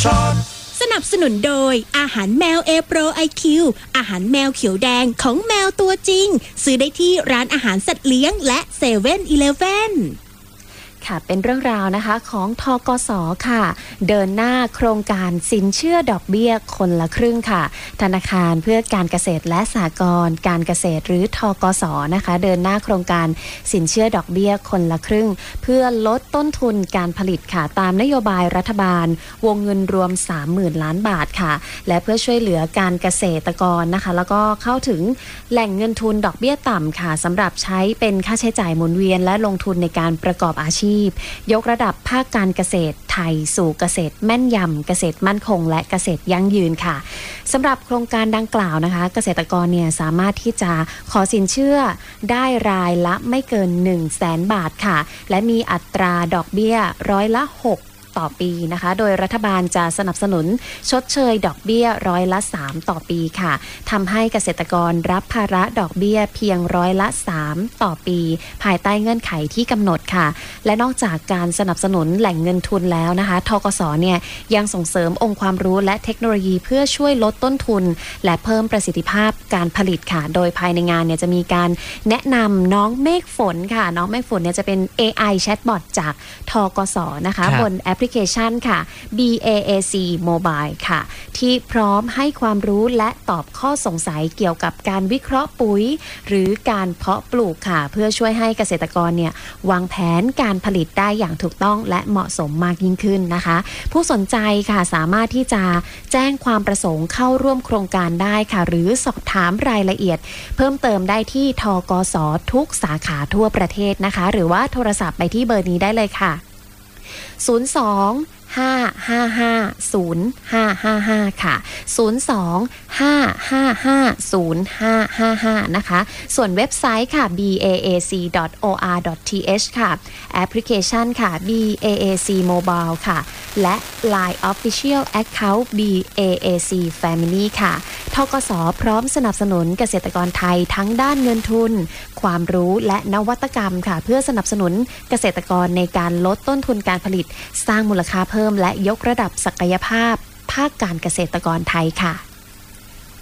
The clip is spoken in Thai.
สนับสนุนโดยอาหารแมว A Pro IQ อาหารแมวเขียวแดงของแมวตัวจริงซื้อได้ที่ร้านอาหารสัตว์เลี้ยงและ7-Eleven ค่ะเป็นเรื่องราวนะคะของธกส.ค่ะเดินหน้าโครงการสินเชื่อดอกเบี้ยคนละครึ่งค่ะธนาคารเพื่อการเกษตรและสหกรณ์การเกษตรหรือธกส.นะคะเดินหน้าโครงการสินเชื่อดอกเบี้ยคนละครึ่งเพื่อลดต้นทุนการผลิตค่ะตามนโยบายรัฐบาลวงเงินรวม 30,000 ล้านบาทค่ะและเพื่อช่วยเหลือการเกษตรกรนะคะแล้วก็เข้าถึงแหล่งเงินทุนดอกเบี้ยต่ำค่ะสำหรับใช้เป็นค่าใช้จ่ายหมุนเวียนและลงทุนในการประกอบอาชีพยกระดับภาคการเกษตรไทยสู่เกษตรแม่นยำเกษตรมั่นคงและเกษตรยั่งยืนค่ะสำหรับโครงการดังกล่าวนะคะเกษตรกรเนี่ยสามารถที่จะขอสินเชื่อได้รายละไม่เกิน 100,000 บาทค่ะและมีอัตราดอกเบี้ยร้อยละ 6ต่อปีนะคะโดยรัฐบาลจะสนับสนุนชดเชยดอกเบี้ยร้อยละ 3ต่อปีค่ะทำให้เกษตรกรรับภาระดอกเบี้ยเพียงร้อยละ 3ต่อปีภายใต้เงื่อนไขที่กำหนดค่ะและนอกจากการสนับสนุนแหล่งเงินทุนแล้วนะคะธกส.เนี่ยยังส่งเสริมองค์ความรู้และเทคโนโลยีเพื่อช่วยลดต้นทุนและเพิ่มประสิทธิภาพการผลิตค่ะโดยภายในงานเนี่ยจะมีการแนะนำน้องเมฆฝนค่ะน้องเมฆฝนเนี่ยจะเป็น AI Chatbot จากธกส.นะคะบนแอปพลิเคชันค่ะ BAAC Mobile ค่ะที่พร้อมให้ความรู้และตอบข้อสงสัยเกี่ยวกับการวิเคราะห์ปุ๋ยหรือการเพาะปลูกค่ะเพื่อช่วยให้เกษตรกรเนี่ยวางแผนการผลิตได้อย่างถูกต้องและเหมาะสมมากยิ่งขึ้นนะคะผู้สนใจค่ะสามารถที่จะแจ้งความประสงค์เข้าร่วมโครงการได้ค่ะหรือสอบถามรายละเอียดเพิ่มเติมได้ที่ธกส.ทุกสาขาทั่วประเทศนะคะหรือว่าโทรศัพท์ไปที่เบอร์นี้ได้เลยค่ะ02-555-0555 ค่ะ 02-555-0555 นะคะส่วนเว็บไซต์ค่ะ baac.or.th ค่ะแอปพลิเคชันค่ะ BAAC Mobile ค่ะและ Line Official Account BAAC Family ค่ะธกส.พร้อมสนับสนุนเกษตรกรไทยทั้งด้านเงินทุนความรู้และนวัตกรรมค่ะเพื่อสนับสนุนเกษตรกรในการลดต้นทุนการผลิตสร้างมูลค่าเพิ่มและยกระดับศักยภาพภาคการเกษตรกรไทยค่ะ